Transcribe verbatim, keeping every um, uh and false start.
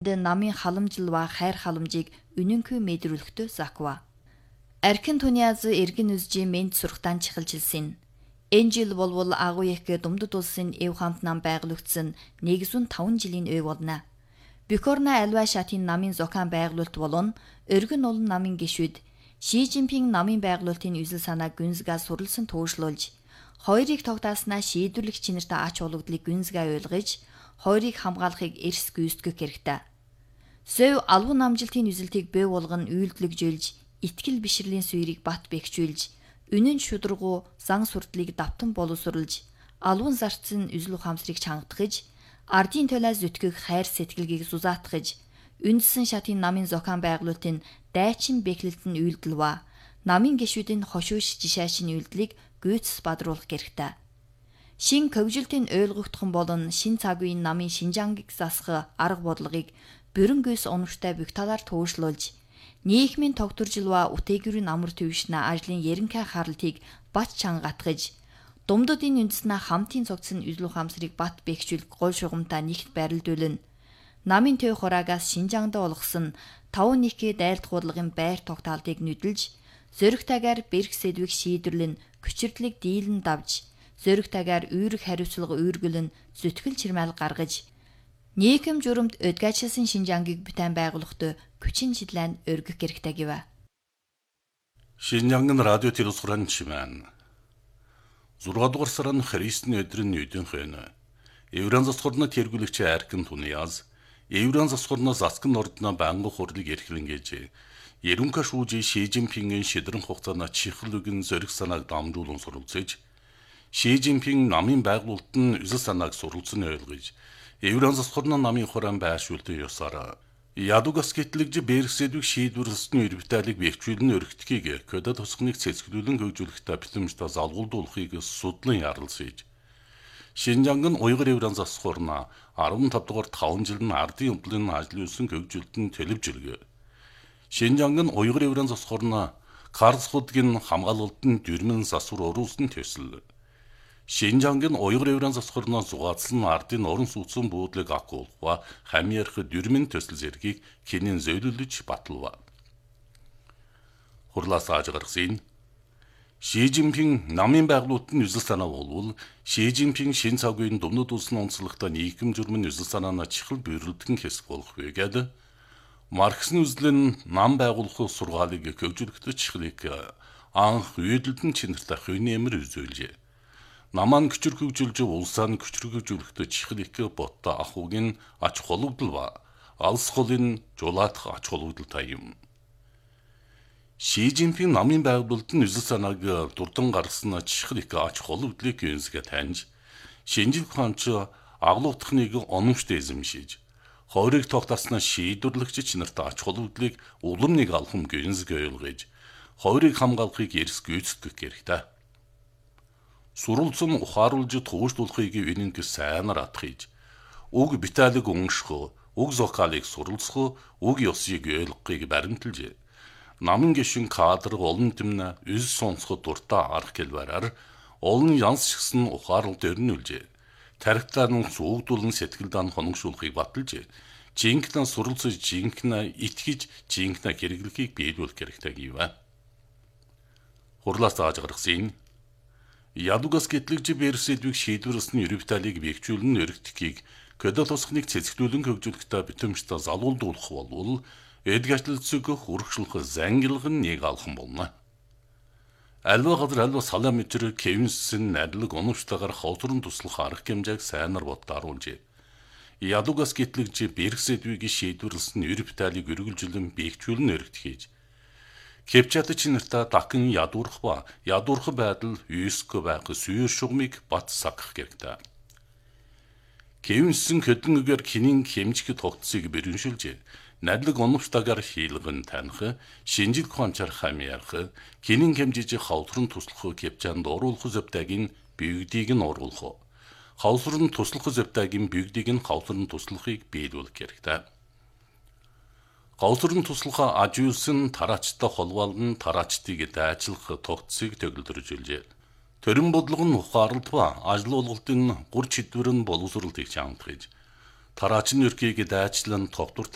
намын халамжил ба хайр халамжийг үнэнгүй мэдрүүлэхдээ заква. Архин туниаз эргэн үзжи мэнд сурахтан чихэлжилсэн. Энэ жил болвол агуу их Думдод улсын эв хамт нам байгуулагдсан нэг зуун таван жилийн өв болно. Бюкорна альва шатын намын зохион байгуулалт болон өргөн олон намын гишүүд Ши Жинпинг намын байгуулалтын үзэл санааг гүнзгийгээ сурлсан туушруулж, хоёрыг тогтааснаа шийдвэрлэх чинэртэй ач холбогдлыг гүнзгий ойлгож, хоёрыг хамгаалахыг эрс гүйцэтгэх хэрэгтэй. Сөв албан намжилтын үзэлтийг бий болгон үйлдэлжүүлж, итгэл бишрэлийн суурийг бат бэхжүүлж, үнэн шударгуу зан сурдлыг давтан боловсруулж, албан зарцын үзэл ухаамсарыг чангатгаж, ардын төлөө зүтгэх хайр сэтгэлгийг зузаатгаж, үндсэн шатын намын зохион байгуулалтын дайчин бэхлэлтэн үйлдэл ба намын гишүүдийн хошууш жишаашин үйлдлийг гүйцэс бадруулах хэрэгтэй. Шин хөгжилтийн ойлгогдхон болон шин цаг үеийн намын Шинжаангийг засах арга бодлогыг бүрэн гүйс оновчтой бүх талаар туушруулж, нийгмийн тогтворжил ба үтээгүүрийн амар төвшнө ажлын ерөнхий харалтыг бат чангатгаж, Думдуудын үндэснээ хамтын цогцсон үзэл ухаамсарыг бат бэхжүүлэх гол шугамтай нэгт барилдуулна. Намын төв хураагаас Шинжаангад олгосон таван нэгкий дайралт хурлагын байр тогтоолтыг нүдэлж, зөрөгтэйгээр бэрх сэдвийг шийдвэрлэн хүчирдлийг дийлэн давж, зөрөгтэйгээр үүрэг хариуцлага үүргэлэн зүтгэл чирмаал гаргаж, нийгэм журамд өдгөөжсөн Шинжаангийг бүтээн байгуулахад хүчин чиглэн өргөх хэрэгтэй гэв. Шинжаангын радио телевизорын чимэн зургаад дугаар сарын Христийн өдрийн нүдэн хэнэ. Евран засгорны тэргүүлэгч Архин туниаз Евран засгорны заскын ордно банга хурлыг эрхлэнгээж ерөнхий шүүжи Ши Жинпингийн шидрэн хугацааны чихэл үгэн зориг санааг дамжуулан суралцж, Ши Жинпинг намын байгуулалтын үзэл санааг суралцсан ойлгож, Евран засгорны намын хураан байршуултын ёсоор ядугас гэтлэгж бэрхсэдвийг шийдвэрлэсэн эрбиталыг бэхжүүлэн өргөтгийг көдө тусгныг цэцгэлүүлэн хөгжүүлэхдээ битэмжтэй залгуулдуулахыг судлан ярилцж, Шинжаангын уйгыр Евран засгорна арван тав дугаар таван жилийн ардын өмдлөлийн ажлын үсэн хөгжүүлэлтэн төлөвжөлгөө. Шинжаангын уйгыр Евран засгорна Карлсхудгийн хамгаалалтын дөрмөн засвар уруулсан төсөл. Шинжаангын уйгыр Евран засгорна зугаацлан ардын орон сууцсан буудлыг акуулва хамьярх дөрмөн төсөл зэргийг хинэн зөөлөлж баталва. Хурлаас ааж гаргасан Ши Жинпинг намын байгуулалтын үзэл санаа болвол Ши Жинпинг шин цаг үеийн Думдод улсын онцлогтой нийгэм журмын үзэл санааны чихэл бүйрэлдэн хэсэг болох вэ гэдэг Марксны үзлэн нам байгуулах сургаалыг хөгжүүлэхдээ чихлийг анх үйдэлдэн чинэртэй хувийн эмэр үзүүлжээ. Намаан күчрэг хөгжүүлж улсаан күчрэг хөгжүүлэхдээ чихлийг ботто ахугийн ач холбогдол ба алс холын жулаадах ач холбогдолтой юм. Ши Жинпинг намын байгуулалтын үзэл санааг дурдан гаргасан чихлийг ач холбогдлыг гүнзгий таньж, шинжлэх ухаанч агуулгадахныг оновчтой эзэмшиж, хоёрыг тогтоосноо шийдвэрлэгч чинартай ач холбогдлыг улам нэг алхам гүнзгий ойлгож, хоёрыг хамгаалахыг эрс гүйцэтгэх хэрэгтэй. Суралцсан ухааруулж туушдуулахыг вининг сайнаар атгахж, уг биталиг унших, уг зохиолыг суралцах, уг ёсыг ойлгохыг баримталж, намын гишүүн кадр олон тэмнэ үз сонсоход дуртай арга хэлбэрээр олон янсчсан ухаарал дөрнүүлж, тархитаан суугдуулан сэтгэл дан хоногшуулахыг баталж, жинхэнэ суралцж, жинхэнэ итгэж, жинхэнэ хэрэглэхийг биелүүлэх хэрэгтэй гэв. Хурлаас ааж гаргасан ядугас гэтлэгж бэрхсэдвийг шийдвэрлэсэн эрбиталыг бэхжүүлэн өргөтгийг көдө тусгныг цэцгэлүүлэн хөгжүүлэхдээ битэмжтэй залуулдуулах болвол эдгэжлэлцэг урагшлах зангилгын нэг алхам болно. Альва газар альва салаа метр Кевинсн надлаг оновчтойгоор хавтран туслах арга хэмжээг сайнаар боддааруулжээ. Ядугас гэтлэгж бэрхсэдвийг шийдвэрлэсэн эрбиталыг өргөлжлөн бэхжүүлэн өргөтгийж, Кепчатч нартай дахин ядуурах ба ядуурах байдал юско байх сүйр шугамыг бат сагах хэрэгтэй. Кевинсн хөдөн үгээр кинийн хэмжих тогтцыг бэрхшүүлж, надлаг оновчтойгоор хийлгэн таних, шинжлэх ухаанчаар хамьяарах, кинийн хэмжиж хавтран туслах Кепчаанд оруулах зөвтөгийн бигдийг нь оруулах, хавтран туслах зөвтөгийн бигдийг нь хавтран туслахыг биелүүлэх хэрэгтэй. Хавтран туслах ажиулсан тараачтай холбоолн тараачдыг дайчлах тогтцыг төгөлдржүүлжээ. Төрийн бодлого нь ухаарлт ба ажил олголтын гур чидвэр нь боловсролтыг чамдахж, тараачны өрхийг дайчлан тогтвортой